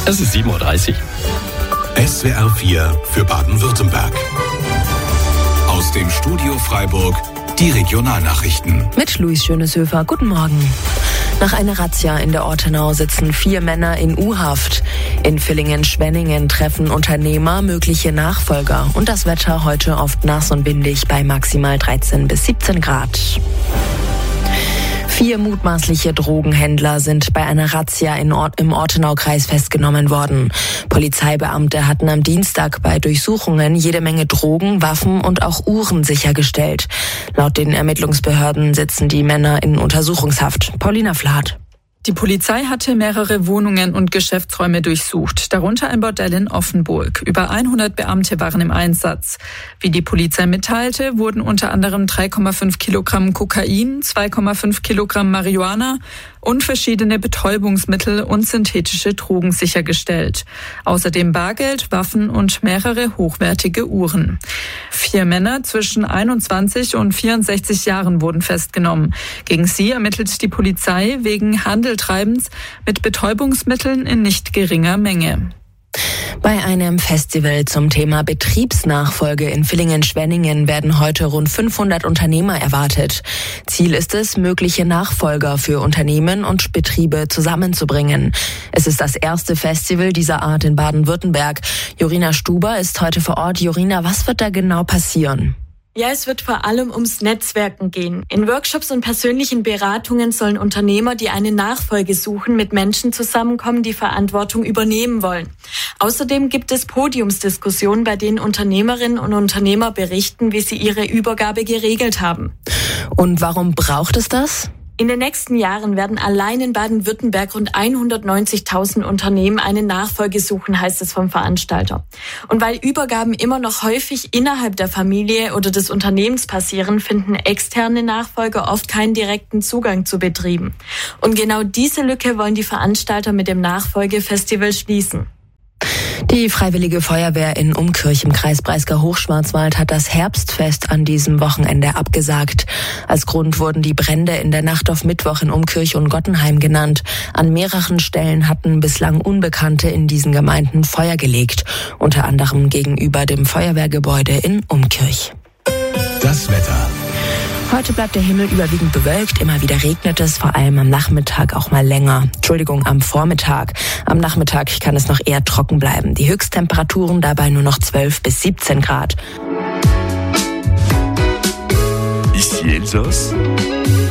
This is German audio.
Es ist 7:30 Uhr. SWR 4 für Baden-Württemberg. Aus dem Studio Freiburg die Regionalnachrichten. Mit Luis Schöneshöfer. Guten Morgen. Nach einer Razzia in der Ortenau sitzen 4 Männer in U-Haft. In Villingen-Schwenningen treffen Unternehmer mögliche Nachfolger. Und das Wetter heute oft nass und windig bei maximal 13 bis 17 Grad. 4 mutmaßliche Drogenhändler sind bei einer Razzia im Ortenaukreis festgenommen worden. Polizeibeamte hatten am Dienstag bei Durchsuchungen jede Menge Drogen, Waffen und auch Uhren sichergestellt. Laut den Ermittlungsbehörden sitzen die Männer in Untersuchungshaft. Paulina Flath. Die Polizei hatte mehrere Wohnungen und Geschäftsräume durchsucht, darunter ein Bordell in Offenburg. Über 100 Beamte waren im Einsatz. Wie die Polizei mitteilte, wurden unter anderem 3,5 Kilogramm Kokain, 2,5 Kilogramm Marihuana und verschiedene Betäubungsmittel und synthetische Drogen sichergestellt. Außerdem Bargeld, Waffen und mehrere hochwertige Uhren. 4 Männer zwischen 21 und 64 Jahren wurden festgenommen. Gegen sie ermittelt die Polizei wegen Handeltreibens mit Betäubungsmitteln in nicht geringer Menge. Bei einem Festival zum Thema Betriebsnachfolge in Villingen-Schwenningen werden heute rund 500 Unternehmer erwartet. Ziel ist es, mögliche Nachfolger für Unternehmen und Betriebe zusammenzubringen. Es ist das erste Festival dieser Art in Baden-Württemberg. Jorina Stuber ist heute vor Ort. Jorina, was wird da genau passieren? Ja, es wird vor allem ums Netzwerken gehen. In Workshops und persönlichen Beratungen sollen Unternehmer, die eine Nachfolge suchen, mit Menschen zusammenkommen, die Verantwortung übernehmen wollen. Außerdem gibt es Podiumsdiskussionen, bei denen Unternehmerinnen und Unternehmer berichten, wie sie ihre Übergabe geregelt haben. Und warum braucht es das? In den nächsten Jahren werden allein in Baden-Württemberg rund 190.000 Unternehmen eine Nachfolge suchen, heißt es vom Veranstalter. Und weil Übergaben immer noch häufig innerhalb der Familie oder des Unternehmens passieren, finden externe Nachfolger oft keinen direkten Zugang zu Betrieben. Und genau diese Lücke wollen die Veranstalter mit dem Nachfolgefestival schließen. Die Freiwillige Feuerwehr in Umkirch im Kreis Breisgau-Hochschwarzwald hat das Herbstfest an diesem Wochenende abgesagt. Als Grund wurden die Brände in der Nacht auf Mittwoch in Umkirch und Gottenheim genannt. An mehreren Stellen hatten bislang Unbekannte in diesen Gemeinden Feuer gelegt, unter anderem gegenüber dem Feuerwehrgebäude in Umkirch. Das Wetter. Heute bleibt der Himmel überwiegend bewölkt, immer wieder regnet es, vor allem am Nachmittag auch mal länger. Am Vormittag. Am Nachmittag kann es noch eher trocken bleiben. Die Höchsttemperaturen dabei nur noch 12 bis 17 Grad. Ici Elsass.